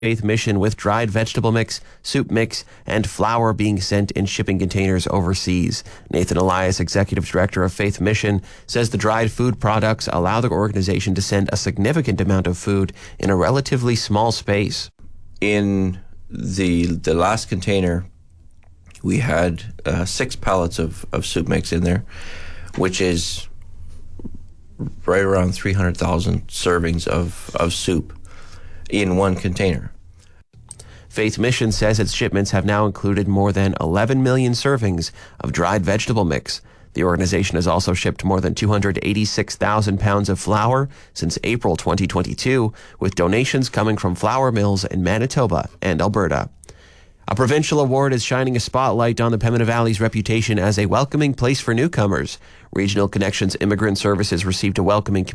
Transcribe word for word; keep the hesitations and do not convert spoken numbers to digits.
Faith Mission with dried vegetable mix, soup mix, and flour being sent in shipping containers overseas. Nathan Elias, Executive Director of Faith Mission, says the dried food products allow the organization to send a significant amount of food in a relatively small space. In the the last container, we had uh, six pallets of, of soup mix in there, which is right around three hundred thousand servings of, of soup in one container. Faith Mission says its shipments have now included more than eleven million servings of dried vegetable mix. The organization has also shipped more than two hundred eighty-six thousand pounds of flour since April twenty twenty-two, with donations coming from flour mills in Manitoba and Alberta. A provincial award is shining a spotlight on the Pembina Valley's reputation as a welcoming place for newcomers. Regional Connections Immigrant Services received a welcoming